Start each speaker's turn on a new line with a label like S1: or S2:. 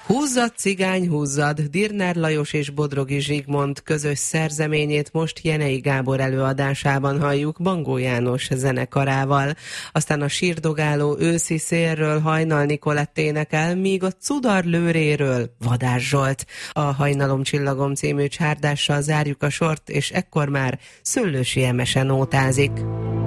S1: Húzzad, cigány, húzzad! Dirner Lajos és Bodrogi Zsigmond közös szerzeményét most Jenei Gábor előadásában halljuk Bangó János zenekarával. Aztán a sírdogáló őszi szélről Hajnal Nikolett énekel, míg a Cudar lőréről Vadás Zsolt. A Hajnalom csillagom című csárdással zárjuk a sort, és ekkor már Szöllősi Emese nótázik.